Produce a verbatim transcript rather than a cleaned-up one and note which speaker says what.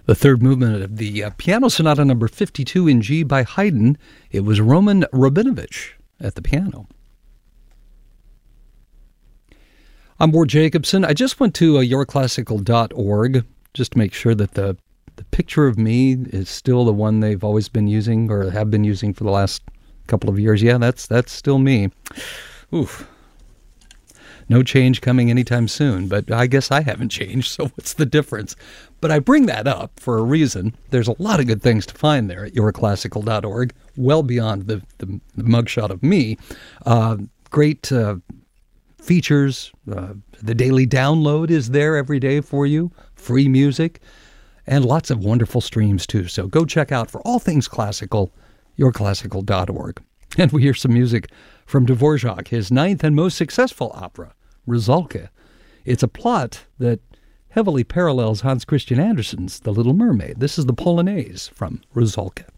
Speaker 1: The third movement of the uh, Piano Sonata number fifty-two in G by Haydn. It was Roman Rabinovich at the piano. I'm Ward Jacobson. I just went to uh, your classical dot org just to make sure that the, the picture of me is still the one they've always been using or have been using for the last couple of years. Yeah, that's that's still me. Oof. No change coming anytime soon, but I guess I haven't changed, so what's the difference? But I bring that up for a reason. There's a lot of good things to find there at your classical dot org, well beyond the, the, the mugshot of me. Uh, great uh, features. Uh, the daily download is there every day for you. Free music, and lots of wonderful streams, too. So go check out, for all things classical, your classical dot org. And we hear some music from Dvorak, his ninth and most successful opera, Rusalka. It's a plot that heavily parallels Hans Christian Andersen's The Little Mermaid. This is the Polonaise from Rusalka.